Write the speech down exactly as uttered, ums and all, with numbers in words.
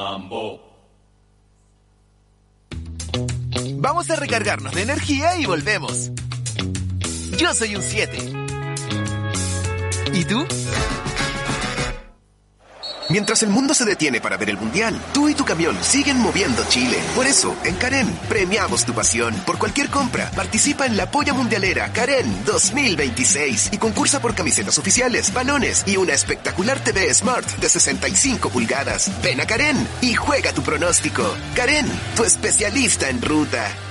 Vamos a recargarnos de energía y volvemos. Yo soy un siete. ¿Y tú? Mientras el mundo se detiene para ver el Mundial, tú y tu camión siguen moviendo Chile. Por eso, en Karen, premiamos tu pasión. Por cualquier compra, participa en la Polla Mundialera Karen dos mil veintiséis y concursa por camisetas oficiales, balones y una espectacular T V Smart de sesenta y cinco pulgadas. Ven a Karen y juega tu pronóstico. Karen, tu especialista en ruta.